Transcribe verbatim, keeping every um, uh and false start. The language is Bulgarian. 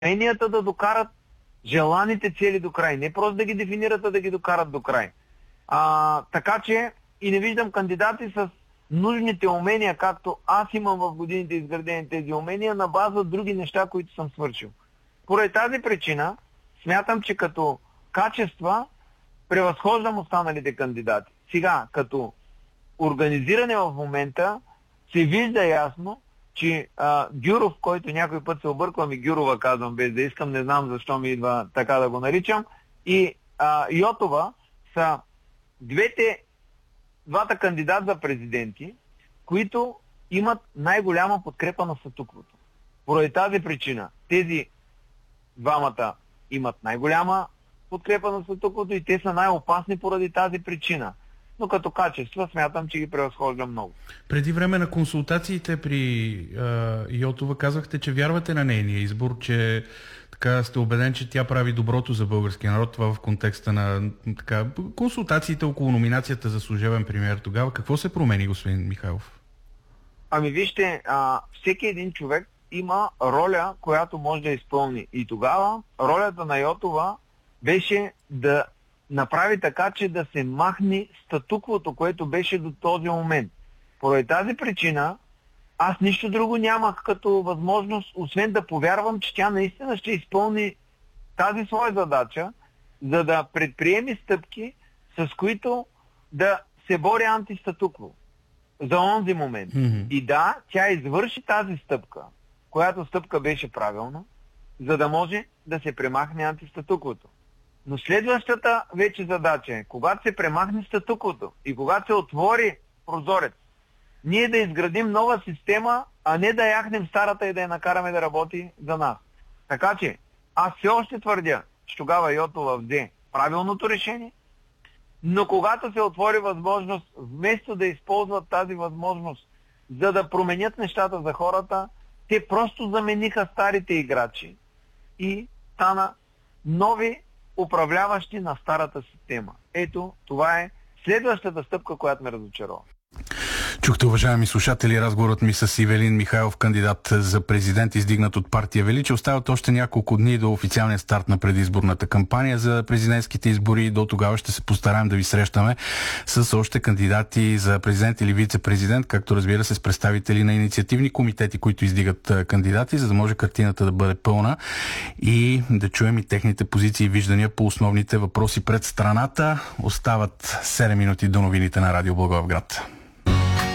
уменията да докарат желаните цели до край. Не просто да ги дефинират, а да ги докарат до край. А, така че и не виждам кандидати с нужните умения, както аз имам в годините изградени тези умения, на база други неща, които съм свършил. Поради тази причина смятам, че като качества превъзхождам останалите кандидати. Сега, като организиране в момента, се вижда ясно, че а, Гюров, който някой път се обърквам и Гюрова казвам, без да искам, не знам защо ми идва така да го наричам, и а, Йотова са двете, двата кандидат за президенти, които имат най-голяма подкрепа на статуквото. Поради тази причина тези двамата имат най-голяма подкрепа на статуквото и те са най-опасни поради тази причина. Но като качество смятам, че ги превъзхожда много. Преди време на консултациите при е, Йотова казахте, че вярвате на нейния избор, че така сте убеден, че тя прави доброто за българския народ, това в контекста на така, консултациите около номинацията за служебен премиер тогава. Какво се промени, господин Михайлов? Ами вижте, а, всеки един човек има роля, която може да изпълни. И тогава ролята на Йотова беше да направи така, че да се махне статуквото, което беше до този момент. Поради тази причина аз нищо друго нямах като възможност, освен да повярвам, че тя наистина ще изпълни тази своя задача, за да предприеме стъпки, с които да се бори антистатукво за онзи момент. Mm-hmm. И да, тя извърши тази стъпка, която стъпка беше правилна, за да може да се премахне антистатуквото. Но следващата вече задача е, когато се премахне статуквото и когато се отвори прозорец, ние да изградим нова система, а не да яхнем старата и да я накараме да работи за нас. Така че, аз все още твърдя, че тогава Йотова взе правилното решение, но когато се отвори възможност, вместо да използват тази възможност, за да променят нещата за хората, те просто замениха старите играчи и стана нови управляващи на старата система. Ето, това е следващата стъпка, която ме разочарова. Чухте, уважаеми слушатели, разговорът ми с Ивелин Михайлов, кандидат за президент, издигнат от партия Величие. Остават още няколко дни до официалния старт на предизборната кампания за президентските избори. До тогава ще се постараем да ви срещаме с още кандидати за президент или вице-президент, както разбира се с представители на инициативни комитети, които издигат кандидати, за да може картината да бъде пълна и да чуем и техните позиции и виждания по основните въпроси пред страната. Остават седем минути до новините на Радио Благоевград.